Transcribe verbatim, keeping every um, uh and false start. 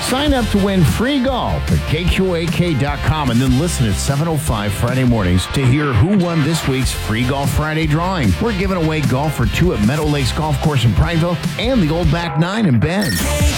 Sign up to win free golf at K Q A K dot com and then listen at seven oh five Friday mornings to hear who won this week's Free Golf Friday drawing. We're giving away golf for two at Meadow Lakes Golf Course in Prineville and the Old Back Nine in Bend.